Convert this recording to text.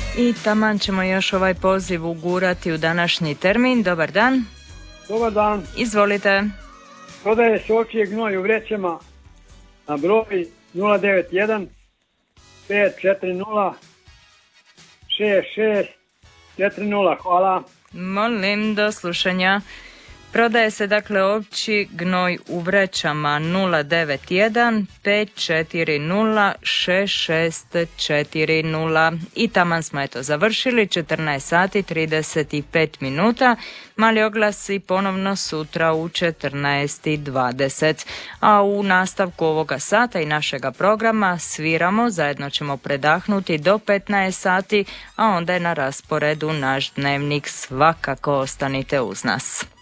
I taman ćemo još ovaj poziv ugurati u današnji termin. Dobar dan. Dobar dan. Izvolite. Prodaje se ovčji gnoj u vrećama na broj 091 540 6640. Hvala. Molim, do slušanja. Prodaje se dakle ovčji gnoj u vrećama 091 540 6640. I taman smo završili, 14 sati 35 minuta. Mali oglasi ponovno sutra u 14:20. A u nastavku ovoga sata i našega programa sviramo, zajedno ćemo predahnuti do 15 sati, a onda je na rasporedu naš dnevnik. Svakako ostanite uz nas.